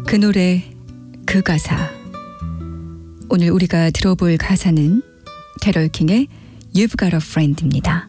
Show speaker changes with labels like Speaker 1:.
Speaker 1: 그 노래, 그 가사. 오늘 우리가 들어볼 가사는 캐럴 킹의 You've Got a Friend입니다.